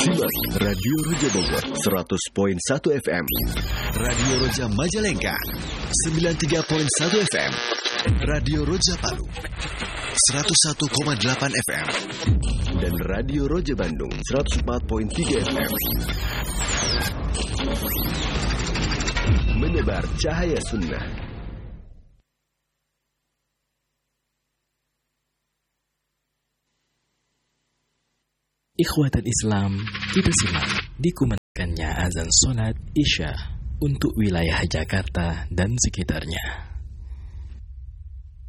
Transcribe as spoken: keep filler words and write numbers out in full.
Simak Radio Roja Bogor seratus koma satu F M, Radio Roja Majalengka sembilan puluh tiga koma satu F M, Radio Roja Palu seratus satu koma delapan F M, dan Radio Roja Bandung seratus empat koma tiga F M. Menebar cahaya sunnah. Ikhwatan Islam, kita simak dikumandangkannya azan sholat Isya untuk wilayah Jakarta dan sekitarnya.